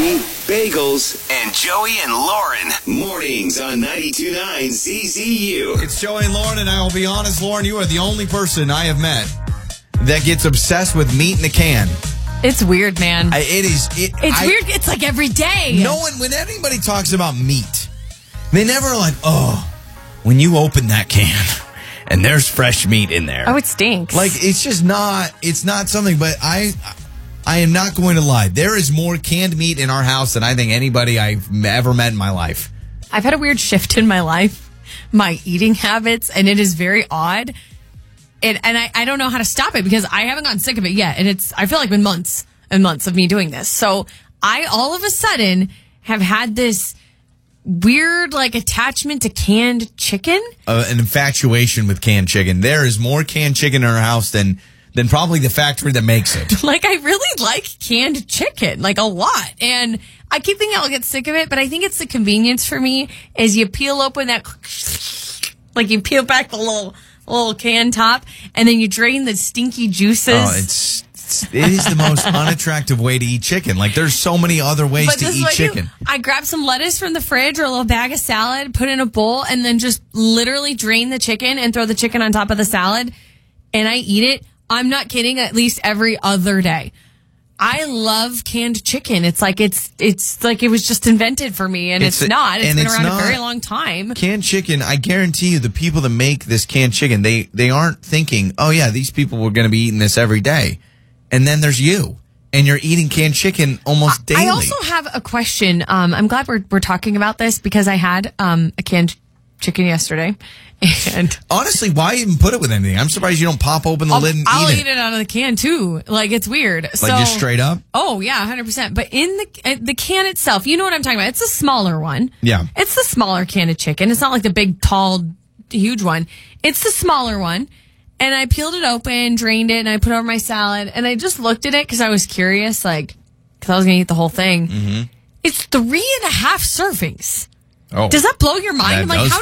Coffee, bagels, and Joey and Lauren. Mornings on 92.9 CZU. It's Joey and Lauren, and I will be honest, Lauren, you are the only person I have met that gets obsessed with meat in a can. It's weird, man. It's weird. It's like every day. When anybody talks about meat, they never are like, oh, when you open that can and there's fresh meat in there. Oh, it stinks. Like, it's not something, but I am not going to lie. There is more canned meat in our house than I think anybody I've ever met in my life. I've had a weird shift in my life, my eating habits, and it is very odd. And I don't know how to stop it because I haven't gotten sick of it yet. And I feel like been months and months of me doing this. So I all of a sudden have had this weird attachment to canned chicken. An infatuation with canned chicken. There is more canned chicken in our house than probably the factory that makes it. I really like canned chicken, a lot. And I keep thinking I'll get sick of it, but I think it's the convenience for me is you peel open that, you peel back the little can top, and then you drain the stinky juices. Oh, it is the most unattractive way to eat chicken. There's so many other ways to eat chicken. I grab some lettuce from the fridge or a little bag of salad, put in a bowl, and then just literally drain the chicken and throw the chicken on top of the salad, and I eat it. I'm not kidding, at least every other day. I love canned chicken. It's like it was just invented for me, and it's not. It's been around a very long time. Canned chicken, I guarantee you, the people that make this canned chicken, they aren't thinking, oh yeah, these people were going to be eating this every day. And then there's you, and you're eating canned chicken almost daily. I also have a question. I'm glad we're talking about this because I had a canned chicken yesterday. And honestly, why even put it with anything? I'm surprised you don't pop open the lid and I'll eat it out of the can too. It's weird. Just straight up? Oh yeah, 100%. But in the can itself, you know what I'm talking about. It's a smaller one. Yeah. It's the smaller can of chicken. It's not like the big, tall, huge one. It's the smaller one. And I peeled it open, drained it, and I put it over my salad. And I just looked at it because I was curious, because I was going to eat the whole thing. Mm-hmm. It's 3.5 servings. Oh, does that blow your mind? I'm like, how